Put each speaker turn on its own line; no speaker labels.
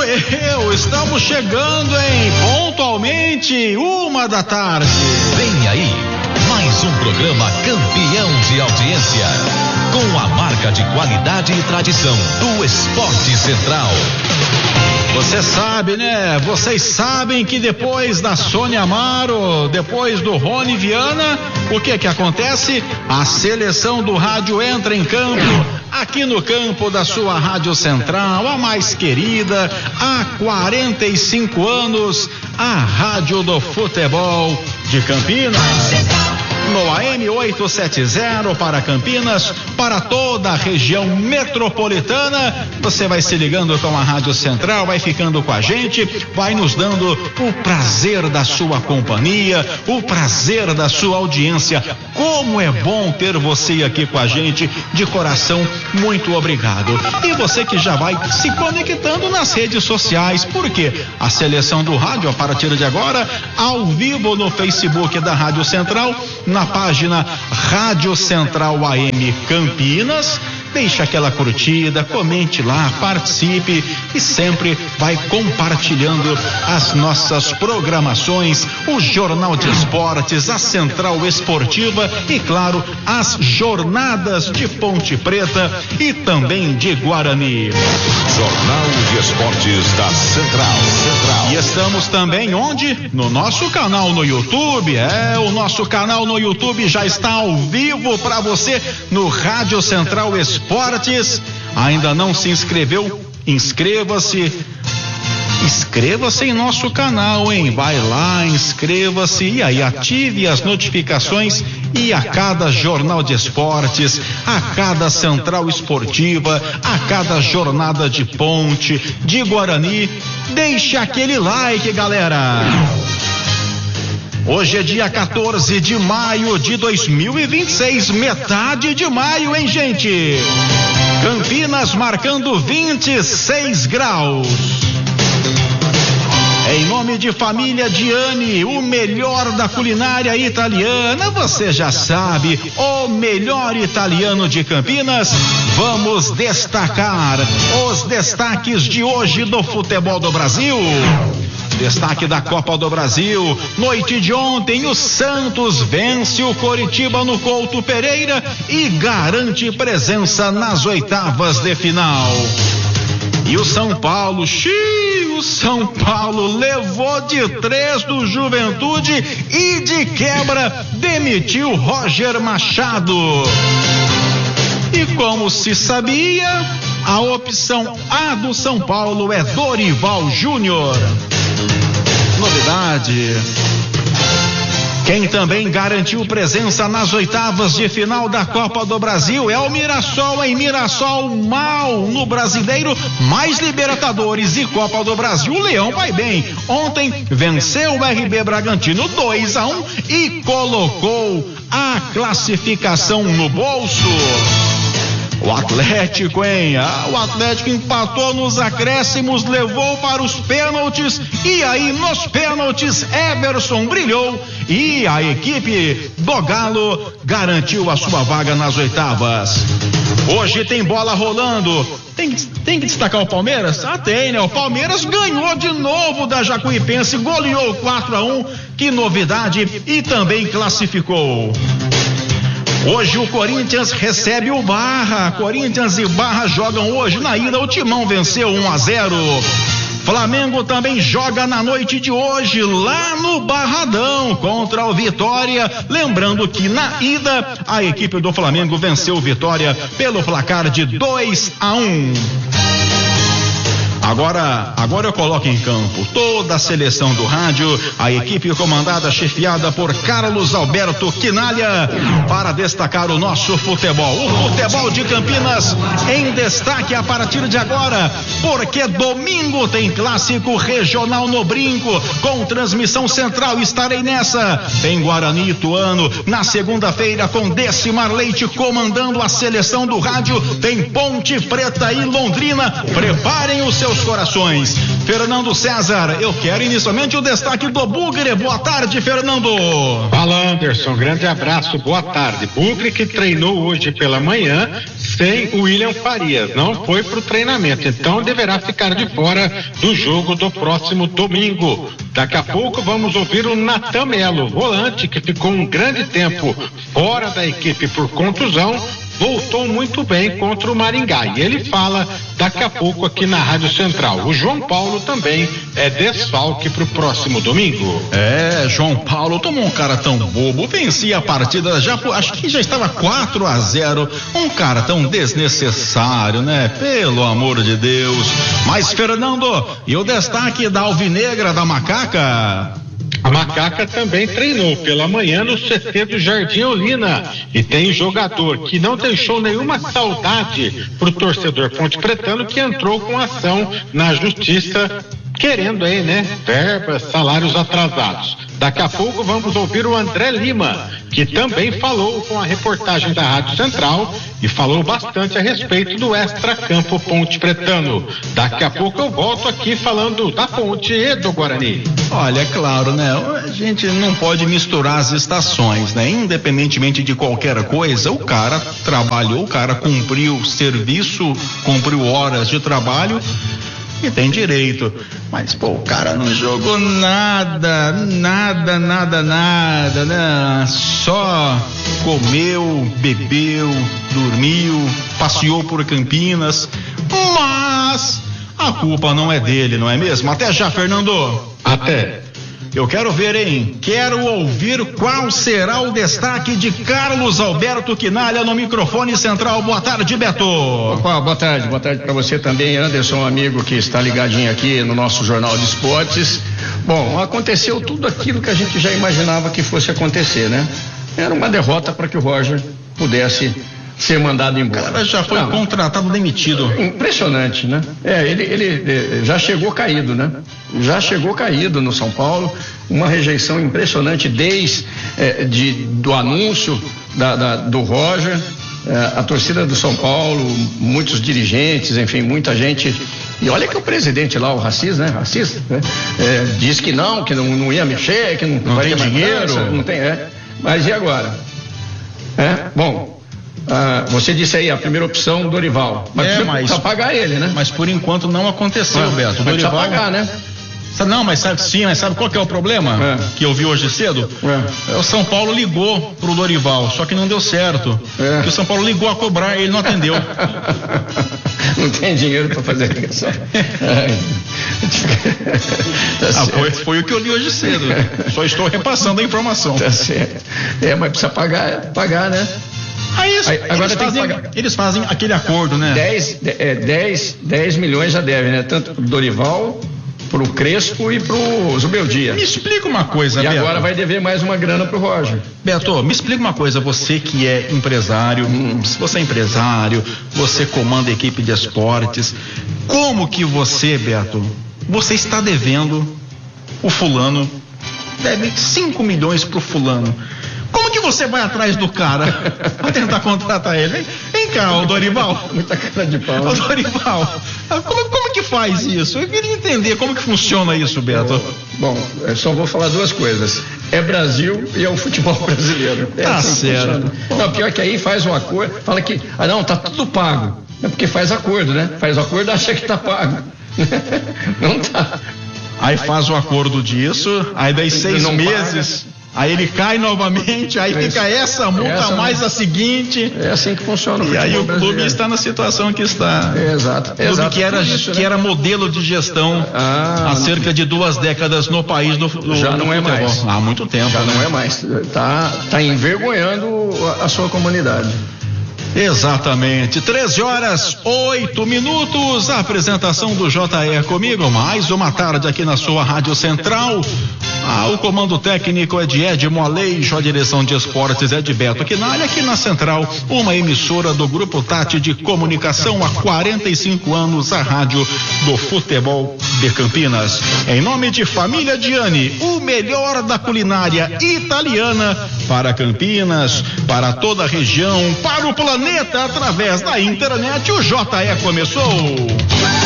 Estamos chegando pontualmente 1h.
Vem aí, mais um programa campeão de audiência, com a marca de qualidade e tradição do Esporte Central.
Você sabe, né? Vocês sabem que depois da Sônia Amaro, depois do Rony Viana, o que acontece? A seleção do rádio entra em campo, aqui no campo da sua Rádio Central, a mais querida, há 45 anos, a Rádio do Futebol de Campinas. No AM 870 para Campinas, para toda a região metropolitana. Você vai se ligando com a Rádio Central, vai ficando com a gente, vai nos dando o prazer da sua companhia, o prazer da sua audiência. Como é bom ter você aqui com a gente, de coração, muito obrigado. E você que já vai se conectando nas redes sociais, porque a seleção do rádio, a partir de agora, ao vivo no Facebook da Rádio Central, na página Rádio Central AM Campinas. Deixa aquela curtida, comente lá, participe e sempre vai compartilhando as nossas programações, o Jornal de Esportes, a Central Esportiva e, claro, as jornadas de Ponte Preta e também de Guarani.
Jornal de Esportes da Central.
E estamos também onde? No nosso canal no YouTube. O nosso canal no YouTube já está ao vivo para você no Rádio Central Esportes. Ainda não se inscreveu? Inscreva-se em nosso canal, hein? Vai lá, inscreva-se e aí ative as notificações e a cada jornal de esportes, a cada central esportiva, a cada jornada de Ponte, de Guarani, deixe aquele like, galera. Hoje é dia 14 de maio de 2026, metade de maio, hein, gente? Campinas marcando 26 graus. Em nome de Família Diani, o melhor da culinária italiana, você já sabe, o melhor italiano de Campinas. Vamos destacar os destaques de hoje do futebol do Brasil. Destaque da Copa do Brasil. Noite de ontem, o Santos vence o Coritiba no Couto Pereira e garante presença nas oitavas de final. E o São Paulo, o São Paulo levou de 3 do Juventude e de quebra demitiu Roger Machado. E como se sabia, a opção A do São Paulo é Dorival Júnior. Novidade. Quem também garantiu presença nas oitavas de final da Copa do Brasil é o Mirassol, em Mirassol mal no Brasileiro, mais Libertadores e Copa do Brasil. O Leão vai bem. Ontem venceu o RB Bragantino 2-1 e colocou a classificação no bolso. O Atlético, hein? O Atlético empatou nos acréscimos, levou para os pênaltis e aí nos pênaltis Everson brilhou e a equipe do Galo garantiu a sua vaga nas oitavas. Hoje tem bola rolando. Tem que destacar o Palmeiras? Tem, né? O Palmeiras ganhou de novo da Jacuipense, goleou 4-1, que novidade, e também classificou. Hoje o Corinthians recebe o Barra. Corinthians e Barra jogam hoje. Na ida o Timão venceu 1-0. Flamengo também joga na noite de hoje lá no Barradão contra o Vitória. Lembrando que na ida a equipe do Flamengo venceu o Vitória pelo placar de 2-1. Agora eu coloco em campo toda a seleção do rádio, a equipe comandada, chefiada por Carlos Alberto Quinalha, para destacar o nosso futebol. O futebol de Campinas em destaque a partir de agora, porque domingo tem clássico regional no Brinco, com transmissão central, estarei nessa. Tem Guarani e Ituano, na segunda-feira com Decimar Leite comandando a seleção do rádio, tem Ponte Preta e Londrina. Preparem os seus corações. Fernando César, eu quero inicialmente o destaque do Bugre. Boa tarde, Fernando.
Fala, Anderson, grande abraço, boa tarde. Bugre que treinou hoje pela manhã, sem o William Farias, não foi para o treinamento, então deverá ficar de fora do jogo do próximo domingo. Daqui a pouco vamos ouvir o Natan Melo, volante que ficou um grande tempo fora da equipe por contusão, voltou muito bem contra o Maringá, e ele fala daqui a pouco aqui na Rádio Central. O João Paulo também é desfalque para o próximo domingo.
João Paulo tomou um cara tão bobo, vencia a partida, acho que já estava 4-0, um cara tão desnecessário, né? Pelo amor de Deus. Mas, Fernando, e o destaque da Alvinegra da Macaca?
A Macaca também treinou pela manhã no CT do Jardim Olina e tem jogador que não deixou nenhuma saudade pro torcedor Ponte Pretano, que entrou com ação na justiça querendo aí, né, verbas, salários atrasados. Daqui a pouco vamos ouvir o André Lima, que também falou com a reportagem da Rádio Central e falou bastante a respeito do extracampo Ponte Pretano. Daqui a pouco eu volto aqui falando da Ponte e do Guarani.
Olha, é claro, né? A gente não pode misturar as estações, né? Independentemente de qualquer coisa, o cara trabalhou, o cara cumpriu serviço, cumpriu horas de trabalho e tem direito. Mas, pô, o cara não jogou nada, né? Só comeu, bebeu, dormiu, passeou por Campinas, mas a culpa não é dele, não é mesmo? Até já, Fernando.
Até.
Eu quero ver, hein? Quero ouvir qual será o destaque de Carlos Alberto Quinalha no microfone central. Boa tarde, Beto.
Opa, boa tarde para você também, Anderson, amigo que está ligadinho aqui no nosso Jornal de Esportes. Bom, aconteceu tudo aquilo que a gente já imaginava que fosse acontecer, né? Era uma derrota para que o Roger pudesse ser mandado embora.
O cara já foi contratado, demitido.
Impressionante, né? Ele já chegou caído, né? Já chegou caído no São Paulo, uma rejeição impressionante desde do anúncio do Roger, a torcida do São Paulo, muitos dirigentes, enfim, muita gente. E olha que o presidente lá, o racista, né? Disse que não ia mexer, que não
tem dinheiro.
Não tem, Mas e agora? Bom, você disse aí, a primeira opção, Dorival. Mas precisa pagar ele, né?
Mas por enquanto não aconteceu, Beto.
Dorival precisa pagar, né?
Não, mas sabe qual que é o problema? Que eu vi hoje cedo? O São Paulo ligou pro Dorival, só que não deu certo. Porque o São Paulo ligou a cobrar e ele não atendeu.
Não tem dinheiro para fazer isso.
Foi o que eu li hoje cedo. Só estou repassando a informação.
Tá certo. Mas precisa pagar, né?
Eles fazem aquele acordo, né?
10 milhões já deve, né? Tanto pro Dorival, pro Crespo e pro Zubeldia.
Me explica uma coisa, Beto.
E agora vai dever mais uma grana pro Roger.
Beto, me explica uma coisa, você que é empresário, você é empresário, você comanda a equipe de esportes, como que você, Beto, você está devendo o fulano, deve 5 milhões pro fulano. Como que você vai atrás do cara pra tentar contratar ele? Vem cá, o Dorival.
Muita cara de pau.
O Dorival, como que faz isso? Eu queria entender como que funciona isso, Beto.
Bom, eu só vou falar duas coisas. É Brasil e é o futebol brasileiro.
Tá
assim
certo.
Não, pior que aí faz um acordo, fala que, tá tudo pago. É porque faz acordo, né? Faz o acordo, acha que tá pago. Não tá.
Aí faz o acordo disso, aí daí 6 meses... Paga. Aí ele cai novamente, aí fica essa multa mais a seguinte.
É assim que funciona o futebol
brasileiro. E aí o clube
brasileiro
está na situação que está.
Exato.
Clube que era modelo de gestão há cerca de 2 décadas no país do
já não é mais.
Há muito tempo.
Já não é mais. Tá envergonhando a sua comunidade.
Exatamente, 13h08. A apresentação do JR comigo, mais uma tarde aqui na sua Rádio Central. O comando técnico é de Edmo Aleixo, a direção de esportes é de Beto Quinalha, aqui na Central, uma emissora do Grupo Tati de Comunicação há 45 anos, a rádio do futebol de Campinas. Em nome de Família Diani, o melhor da culinária italiana para Campinas, para toda a região, para o planeta, através da internet, o JE começou.